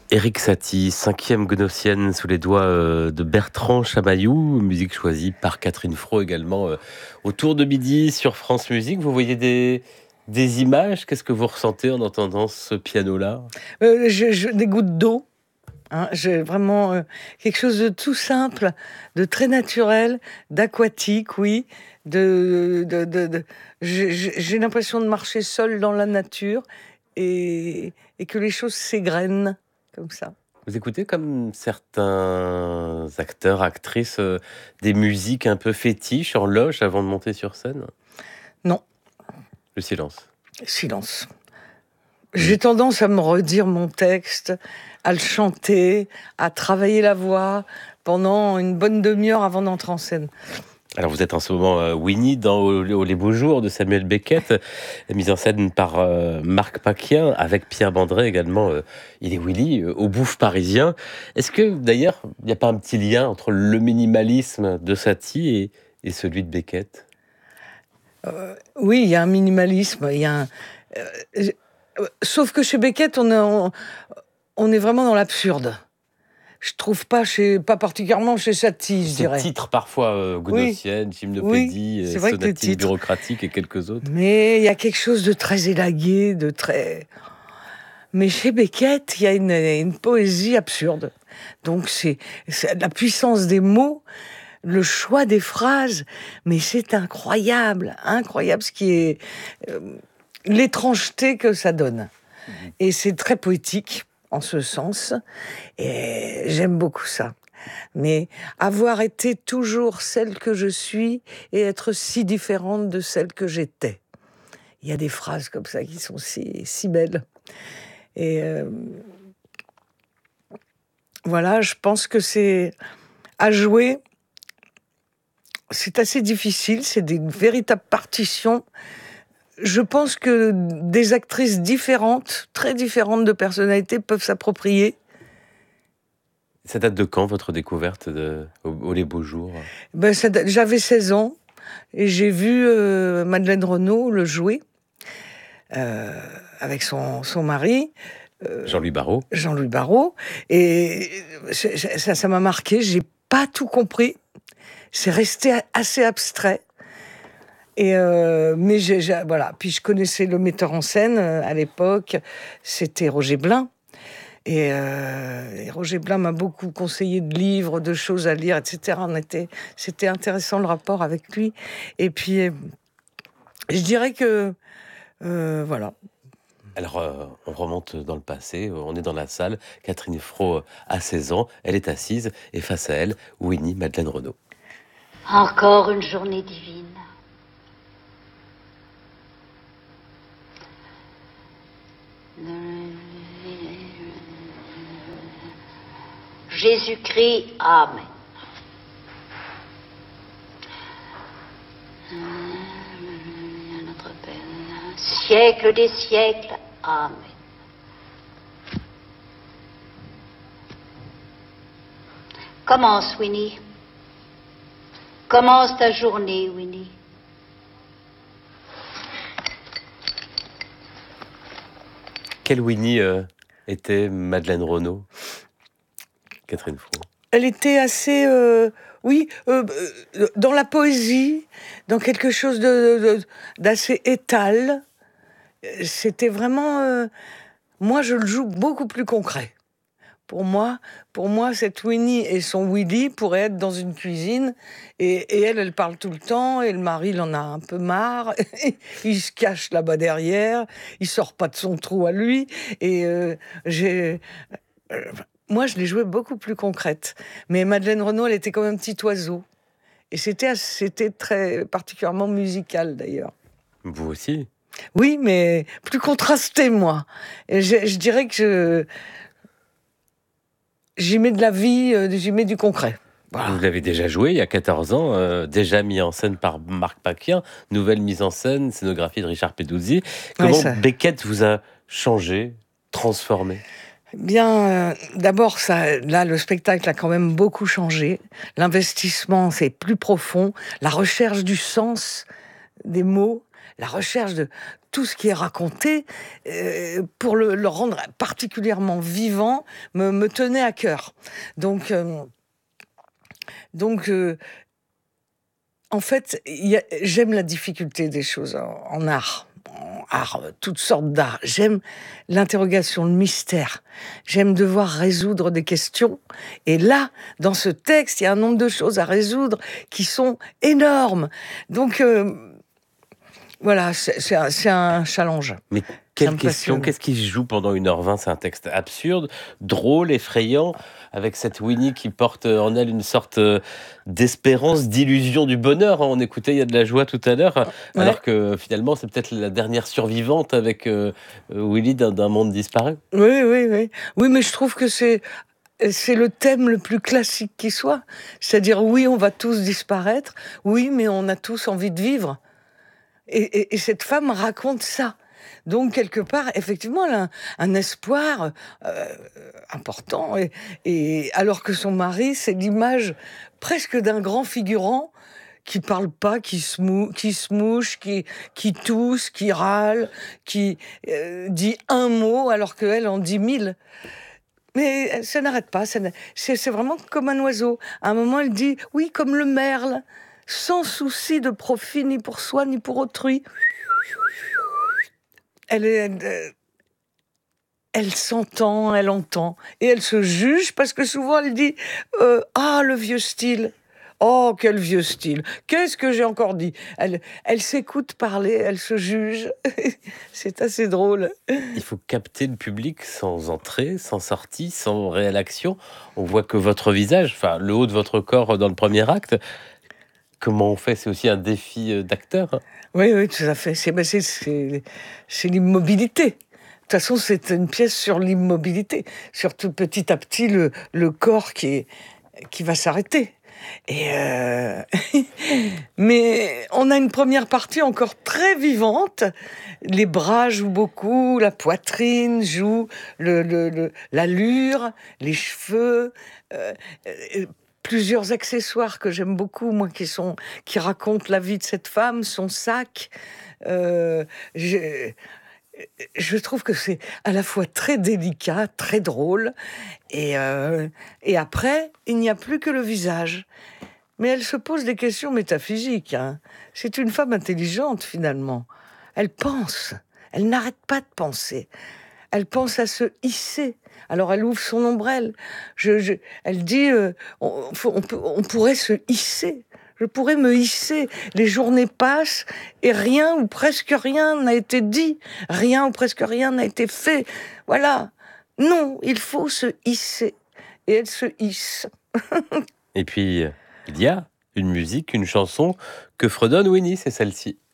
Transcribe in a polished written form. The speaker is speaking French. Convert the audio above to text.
Éric Satie, 5e Gnossienne sous les doigts de Bertrand Chamaillou, musique choisie par Catherine Fro également autour de midi sur France Musique. Vous voyez des images, qu'est-ce que vous ressentez en entendant ce piano-là? Des gouttes d'eau. Hein, j'ai vraiment quelque chose de tout simple, de très naturel, d'aquatique, oui. J'ai l'impression de marcher seule dans la nature et que les choses s'égrènent comme ça. Vous écoutez comme certains acteurs, actrices, des musiques un peu fétiches en loge avant de monter sur scène? Non, Le silence. silence. J'ai tendance à me redire mon texte, à le chanter, à travailler la voix pendant une bonne demi-heure avant d'entrer en scène. Alors vous êtes en ce moment Winnie dans Les Beaux Jours de Samuel Beckett, mise en scène par Marc Paquin, avec Pierre Bandré également. Il est Willy au Bouffe parisien. Est-ce que d'ailleurs il n'y a pas un petit lien entre le minimalisme de Satie et celui de Beckett? Oui, il y a un minimalisme, sauf que chez Beckett, on est vraiment dans l'absurde. Je trouve pas particulièrement chez Satie, je dirais. Ces titres parfois Gnossienne, Gymnopédie, oui, c'est vrai que les Sonatine titres bureaucratique et quelques autres. Mais il y a quelque chose de très élagué, Mais chez Beckett, il y a une poésie absurde. Donc c'est la puissance des mots, le choix des phrases, mais c'est incroyable ce qui est l'étrangeté que ça donne. Et c'est très poétique en ce sens, et j'aime beaucoup ça. Mais avoir été toujours celle que je suis et être si différente de celle que j'étais. Il y a des phrases comme ça qui sont si belles. Et voilà, je pense que c'est à jouer. C'est assez difficile, c'est des véritables partitions. Je pense que des actrices différentes, très différentes de personnalité, peuvent s'approprier. Ça date de quand votre découverte au Les Beaux Jours? J'avais 16 ans et j'ai vu Madeleine Renaud le jouer avec son mari. Jean-Louis Barrault. Jean-Louis Barrault. Et ça m'a marqué. J'ai pas tout compris. C'est resté assez abstrait. Et mais voilà. Puis je connaissais le metteur en scène à l'époque. C'était Roger Blin. Et Roger Blin m'a beaucoup conseillé de livres, de choses à lire, etc. C'était intéressant le rapport avec lui. Et puis, je dirais que voilà. Alors, on remonte dans le passé, on est dans la salle, Catherine Fro a 16 ans, elle est assise, et face à elle, Winnie Madeleine Renaud. Encore une journée divine. Jésus-Christ, Amen. Notre Père, siècle des siècles, Amen. Commence, Winnie. Commence ta journée, Winnie. Quelle Winnie était Madeleine Renaud, Catherine Fro? Elle était assez, dans la poésie, dans quelque chose d'assez étal. C'était vraiment, moi je le joue beaucoup plus concret. Pour moi, cette Winnie et son Willy pourraient être dans une cuisine et elle parle tout le temps et le mari, il en a un peu marre. Il se cache là-bas derrière, il sort pas de son trou à lui et moi, je l'ai jouée beaucoup plus concrète. Mais Madeleine Renaud, elle était comme un petit oiseau. Et c'était très particulièrement musical, d'ailleurs. Vous aussi? Oui, mais plus contrasté, moi. Et je dirais que j'y mets de la vie, j'y mets du concret. Voilà. Vous l'avez déjà joué il y a 14 ans, déjà mis en scène par Marc Paquin, nouvelle mise en scène, scénographie de Richard Peduzzi. Comment Beckett vous a changé, transformé? Bien, d'abord, là, le spectacle a quand même beaucoup changé. L'investissement, c'est plus profond. La recherche du sens des mots, la recherche de tout ce qui est raconté, pour le rendre particulièrement vivant, me tenait à cœur. Donc, donc en fait, j'aime la difficulté des choses en art. En art, toutes sortes d'art. J'aime l'interrogation, le mystère. J'aime devoir résoudre des questions. Et là, dans ce texte, il y a un nombre de choses à résoudre qui sont énormes. Donc, voilà, c'est un challenge. Mais Ça quelle me question, passionne. qu'est-ce qui se joue pendant 1h20? C'est un texte absurde, drôle, effrayant, avec cette Winnie qui porte en elle une sorte d'espérance, d'illusion du bonheur. On écoutait, il y a de la joie tout à l'heure, Ouais. alors que finalement, c'est peut-être la dernière survivante avec Willy d'un monde disparu. Oui, oui, oui. Oui, mais je trouve que c'est le thème le plus classique qui soit. C'est-à-dire, oui, on va tous disparaître. Oui, mais on a tous envie de vivre. Et cette femme raconte ça. Donc, quelque part, effectivement, elle a un espoir important. Et alors que son mari, c'est l'image presque d'un grand figurant qui parle pas, qui se mouche, qui tousse, qui râle, qui dit un mot alors qu'elle en dit 1000. Mais ça n'arrête pas. C'est vraiment comme un oiseau. À un moment, elle dit, oui, comme le merle, sans souci de profit ni pour soi ni pour autrui. Elle s'entend, elle entend. Et elle se juge parce que souvent elle dit, ah, le vieux style. Oh, quel vieux style. Qu'est-ce que j'ai encore dit? Elle s'écoute parler, elle se juge. C'est assez drôle. Il faut capter le public sans entrée, sans sortie, sans réelle action. On voit que votre visage, enfin le haut de votre corps dans le premier acte. Comment on fait? C'est aussi un défi d'acteur. Oui, oui, tout à fait. C'est l'immobilité. De toute façon, c'est une pièce sur l'immobilité. Surtout petit à petit, le corps qui va s'arrêter. Et mais on a une première partie encore très vivante. Les bras jouent beaucoup, la poitrine joue, l'allure, les cheveux, plusieurs accessoires que j'aime beaucoup, moi, qui racontent la vie de cette femme, son sac. Euh, je, je trouve que c'est à la fois très délicat, très drôle, et après, il n'y a plus que le visage. Mais elle se pose des questions métaphysiques, hein. C'est une femme intelligente, finalement. Elle pense. Elle n'arrête pas de penser. Elle pense à se hisser. Alors elle ouvre son ombrelle. Elle dit, on pourrait se hisser. Je pourrais me hisser. Les journées passent et rien ou presque rien n'a été dit. Rien ou presque rien n'a été fait. Voilà. Non, il faut se hisser. Et elle se hisse. Et puis, il y a une musique, une chanson que fredonne Winnie, c'est celle-ci.